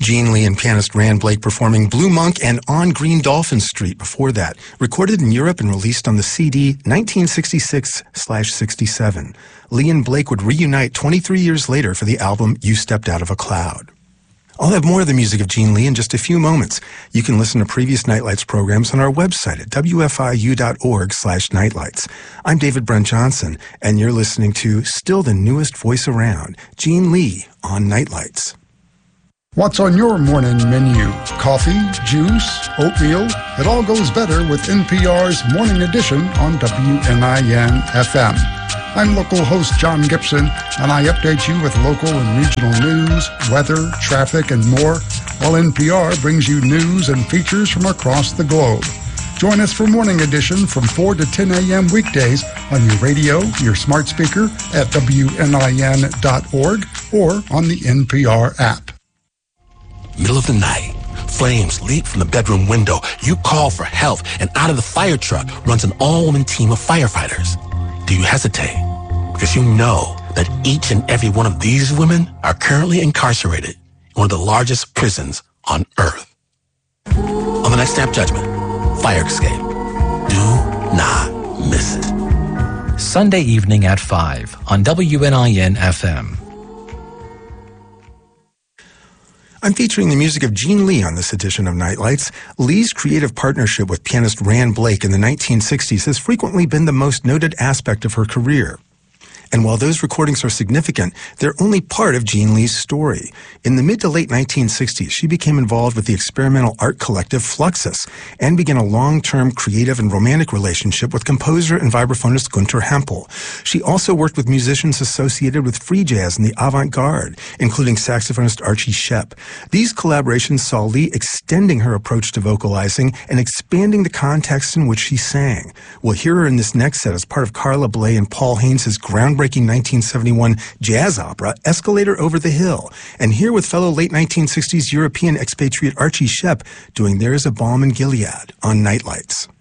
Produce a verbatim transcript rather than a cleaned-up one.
Gene Lee and pianist Rand Blake performing Blue Monk and On Green Dolphin Street before that, recorded in Europe and released on the C D nineteen sixty-six sixty-seven. Lee and Blake would reunite twenty-three years later for the album You Stepped Out of a Cloud. I'll have more of the music of Gene Lee in just a few moments. You can listen to previous Nightlights programs on our website at w f i u dot org slash nightlights. I'm David Brent Johnson, and you're listening to still the newest voice around, Gene Lee on Nightlights. What's on your morning menu? Coffee, juice, oatmeal? It all goes better with N P R's Morning Edition on W N I N F M. I'm local host John Gibson, and I update you with local and regional news, weather, traffic, and more, while N P R brings you news and features from across the globe. Join us for Morning Edition from four to ten a.m. weekdays on your radio, your smart speaker, at W N I N dot org, or on the N P R app. Middle of the night, flames leap from the bedroom window. You call for help, and out of the fire truck runs an all-woman team of firefighters. Do you hesitate? Because you know that each and every one of these women are currently incarcerated in one of the largest prisons on Earth. On the next Snap Judgment, Fire Escape. Do not miss it. Sunday evening at five on W N I N F M. I'm featuring the music of Gene Lee on this edition of Nightlights. Lee's creative partnership with pianist Rand Blake in the nineteen sixties has frequently been the most noted aspect of her career. And while those recordings are significant, they're only part of Gene Lee's story. In the mid to late nineteen sixties, she became involved with the experimental art collective Fluxus and began a long-term creative and romantic relationship with composer and vibraphonist Gunter Hempel. She also worked with musicians associated with free jazz and the avant-garde, including saxophonist Archie Shepp. These collaborations saw Lee extending her approach to vocalizing and expanding the context in which she sang. We'll hear her in this next set as part of Carla Bley and Paul Haynes' groundbreaking nineteen seventy-one jazz opera, Escalator Over the Hill. And here with fellow late nineteen sixties European expatriate Archie Shepp doing There Is a Balm in Gilead on Nightlights.